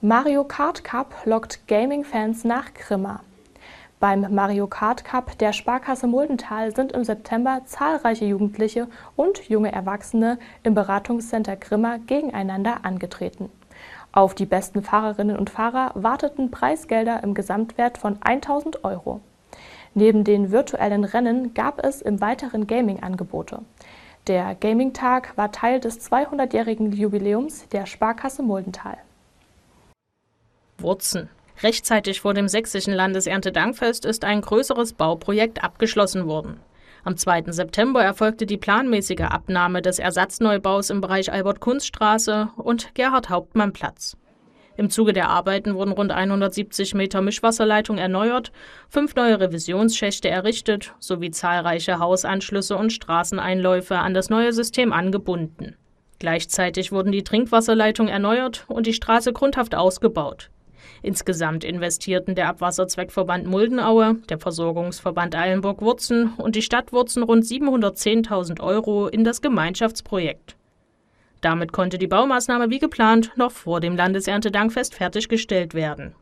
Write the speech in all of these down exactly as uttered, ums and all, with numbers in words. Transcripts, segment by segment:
Mario Kart Cup lockt Gaming-Fans nach Grimma. Beim Mario Kart Cup der Sparkasse Muldental sind im September zahlreiche Jugendliche und junge Erwachsene im Beratungscenter Grimma gegeneinander angetreten. Auf die besten Fahrerinnen und Fahrer warteten Preisgelder im Gesamtwert von tausend Euro. Neben den virtuellen Rennen gab es im Weiteren Gaming-Angebote. Der Gaming-Tag war Teil des zweihundertjährigen Jubiläums der Sparkasse Muldental. Wurzen. Rechtzeitig vor dem sächsischen Landeserntedankfest ist ein größeres Bauprojekt abgeschlossen worden. Am zweiten September erfolgte die planmäßige Abnahme des Ersatzneubau's im Bereich Albert-Kunst-Straße und Gerhard-Hauptmann-Platz. Im Zuge der Arbeiten wurden rund hundertsiebzig Meter Mischwasserleitung erneuert, fünf neue Revisionsschächte errichtet sowie zahlreiche Hausanschlüsse und Straßeneinläufe an das neue System angebunden. Gleichzeitig wurden die Trinkwasserleitungen erneuert und die Straße grundhaft ausgebaut. Insgesamt investierten der Abwasserzweckverband Muldenaue, der Versorgungsverband Eilenburg-Wurzen und die Stadt Wurzen rund siebenhundertzehntausend Euro in das Gemeinschaftsprojekt. Damit konnte die Baumaßnahme wie geplant noch vor dem Landeserntedankfest fertiggestellt werden.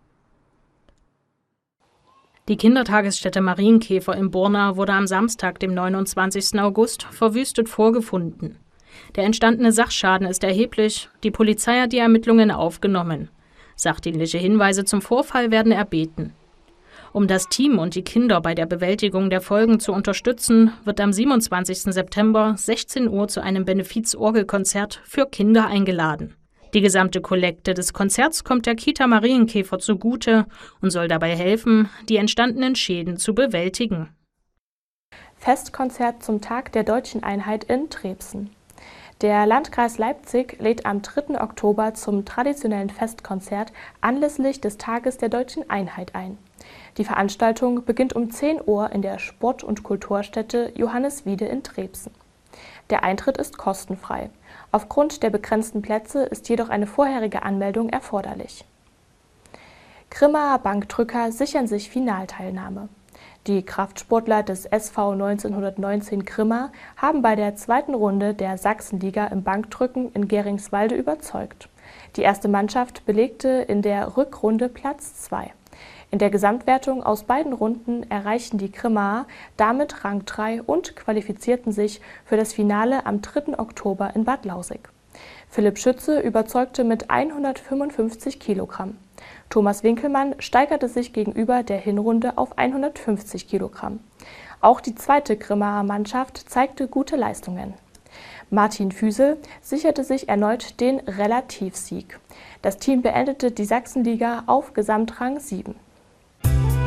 Die Kindertagesstätte Marienkäfer in Borna wurde am Samstag, dem neunundzwanzigsten August, verwüstet vorgefunden. Der entstandene Sachschaden ist erheblich, die Polizei hat die Ermittlungen aufgenommen. Sachdienliche Hinweise zum Vorfall werden erbeten. Um das Team und die Kinder bei der Bewältigung der Folgen zu unterstützen, wird am siebenundzwanzigsten September sechzehn Uhr zu einem Benefiz-Orgelkonzert für Kinder eingeladen. Die gesamte Kollekte des Konzerts kommt der Kita Marienkäfer zugute und soll dabei helfen, die entstandenen Schäden zu bewältigen. Festkonzert zum Tag der Deutschen Einheit in Trebsen. Der Landkreis Leipzig lädt am dritten Oktober zum traditionellen Festkonzert anlässlich des Tages der Deutschen Einheit ein. Die Veranstaltung beginnt um zehn Uhr in der Sport- und Kulturstätte Johannes Wiede in Trebsen. Der Eintritt ist kostenfrei. Aufgrund der begrenzten Plätze ist jedoch eine vorherige Anmeldung erforderlich. Grimmaer Bankdrücker sichern sich Finalteilnahme. Die Kraftsportler des S V neunzehnhundertneunzehn Grimma haben bei der zweiten Runde der Sachsenliga im Bankdrücken in Geringswalde überzeugt. Die erste Mannschaft belegte in der Rückrunde Platz zwei. In der Gesamtwertung aus beiden Runden erreichten die Grimmaer damit Rang drei und qualifizierten sich für das Finale am dritten Oktober in Bad Lausick. Philipp Schütze überzeugte mit hundertfünfundfünfzig Kilogramm. Thomas Winkelmann steigerte sich gegenüber der Hinrunde auf hundertfünfzig Kilogramm. Auch die zweite Grimmaer Mannschaft zeigte gute Leistungen. Martin Füsel sicherte sich erneut den Relativsieg. Das Team beendete die Sachsenliga auf Gesamtrang sieben.